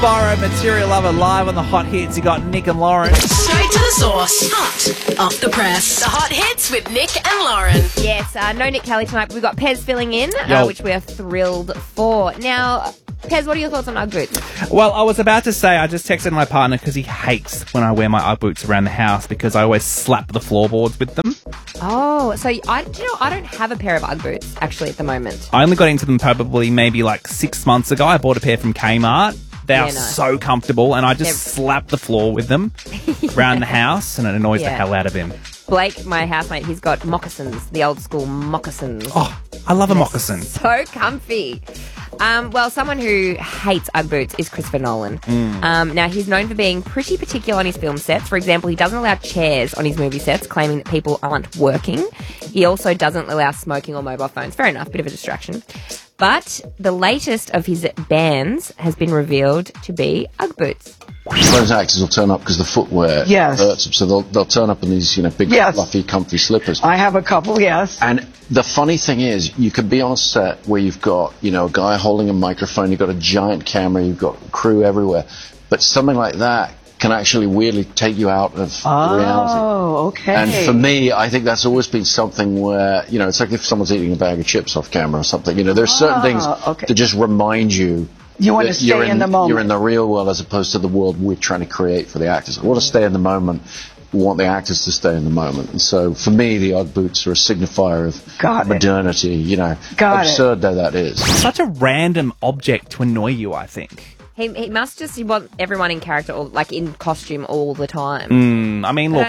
Borrow Material Lover live on the Hot Hits. You got Nick and Lauren. Straight to the source. Hot off the press. The Hot Hits with Nick and Lauren. Yes, no Nick Kelly tonight, but we've got Pez filling in, which we are thrilled for. Now, Pez, what are your thoughts on Ugg boots? Well, I was about to say, I just texted my partner because he hates when I wear my Ugg boots around the house because I always slap the floorboards with them. Oh, so I don't have a pair of Ugg boots, actually, at the moment. I only got into them probably maybe like 6 months ago. I bought a pair from Kmart. They are so comfortable, and I just slap the floor with them around the house, and it annoys the hell out of him. Blake, my housemate, he's got moccasins, the old school moccasins. Oh, I love a moccasin. So comfy. Well, someone who hates Ugg boots is Christopher Nolan. Now, he's known for being pretty particular on his film sets. For example, he doesn't allow chairs on his movie sets, claiming that people aren't working. He also doesn't allow smoking or mobile phones. Fair enough, bit of a distraction. But the latest of his bans has been revealed to be Ugg boots. Those actors will turn up because the footwear hurts them, so they'll turn up in these big, fluffy, comfy slippers. I have a couple, yes. And the funny thing is, you could be on a set where you've got a guy holding a microphone, you've got a giant camera, you've got crew everywhere, but something like that can actually weirdly take you out of reality. Oh, okay. And for me, I think that's always been something where, it's like if someone's eating a bag of chips off camera or something. There's certain things to just remind you. You want to stay in the moment. You're in the real world as opposed to the world we're trying to create for the actors. I want to stay in the moment. We want the actors to stay in the moment. And so for me, the Ugg boots are a signifier of modernity, absurd though that is. Such a random object to annoy you, I think. He must just want everyone in character or like in costume all the time. I mean, look,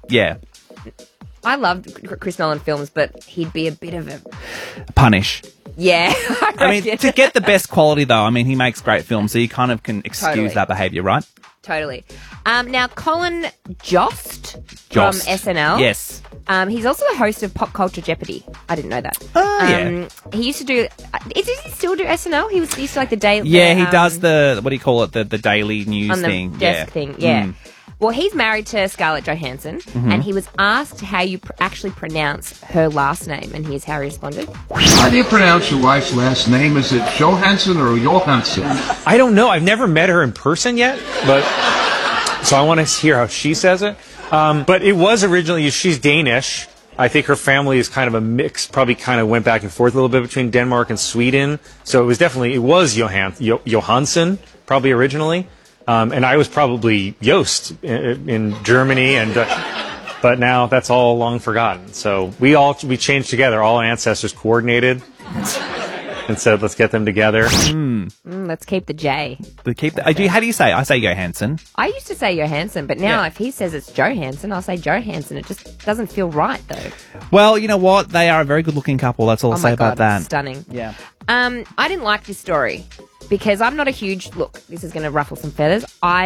I loved Chris Nolan films, but he'd be a bit of a punish. Yeah. I mean, to get the best quality though, I mean, he makes great films, so you kind of can excuse that behaviour, right? Totally. Now, Colin Jost from SNL. Yes. He's also the host of Pop Culture Jeopardy. I didn't know that. Yeah. He used to do... Does he still do SNL? He used to like the daily... Yeah, he does the... What do you call it? The daily news on the thing. Desk thing, yeah. Well, he's married to Scarlett Johansson, and he was asked how you actually pronounce her last name, and here's how he responded. How do you pronounce your wife's last name? Is it Johansson or Johansson? I don't know. I've never met her in person yet, but so I want to hear how she says it. But it was originally, she's Danish. I think her family is kind of a mix, probably kind of went back and forth a little bit between Denmark and Sweden. So it was Johansson, probably originally. And I was probably Jost in Germany, but now that's all long forgotten. So we changed together. All ancestors coordinated and said, let's get them together. Let's keep the J. How do you say? I say Johansson. I used to say Johansson, but now if he says it's Johansson, I'll say Johansson. It just doesn't feel right, though. Well, you know what? They are a very good-looking couple. That's all I'll say about that. Stunning. Yeah. I didn't like this story because I'm not a huge... Look, this is going to ruffle some feathers.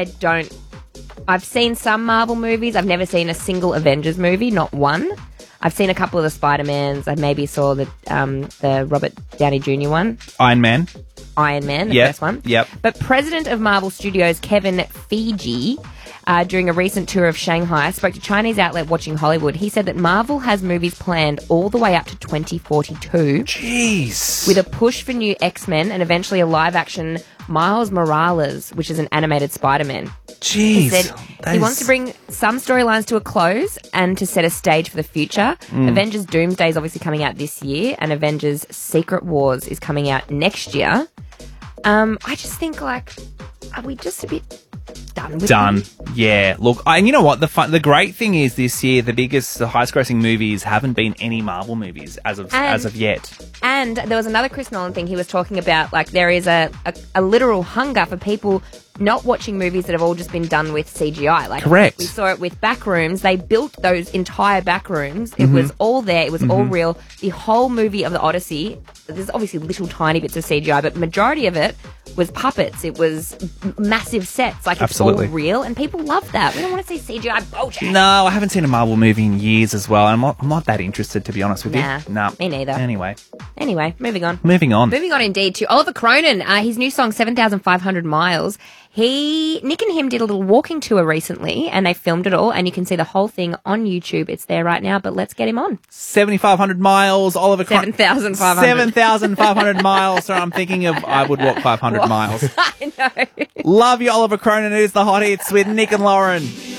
I've seen some Marvel movies. I've never seen a single Avengers movie, not one. I've seen a couple of the Spider-Mans. I maybe saw the Robert Downey Jr. one. Iron Man, the first one. Yep. But president of Marvel Studios, Kevin Feige, during a recent tour of Shanghai, spoke to Chinese outlet Watching Hollywood. He said that Marvel has movies planned all the way up to 2042. Jeez. With a push for new X-Men and eventually a live-action Miles Morales, which is an animated Spider-Man. Jeez. He said he wants to bring some storylines to a close and to set a stage for the future. Avengers Doomsday is obviously coming out this year, and Avengers Secret Wars is coming out next year. I just think, are we just a bit done with them? Yeah. Look, and you know what? The great thing is this year, the highest grossing movies haven't been any Marvel movies as of yet. And there was another Chris Nolan thing he was talking about, there is a literal hunger for people not watching movies that have all just been done with CGI. Correct. We saw it with Backrooms. They built those entire Backrooms. It was all there. It was all real. The whole movie of the Odyssey, there's obviously little tiny bits of CGI, but majority of it was puppets. It was massive sets. It's all real, and people love that. We don't want to see CGI bullshit. No, I haven't seen a Marvel movie in years as well. I'm not that interested, to be honest with you. Nah, me neither. Anyway, moving on. Moving on Moving on indeed to Oliver Cronin. His new song, 7,500 Miles. Nick and him did a little walking tour recently, and they filmed it all, and you can see the whole thing on YouTube. It's there right now, but let's get him on. 7,500 miles, Oliver. 7,500. 7,500 miles. So I'm thinking of I would walk 500 miles. I know. Love you, Oliver Cronin. It is the Hot Hits with Nick and Lauren.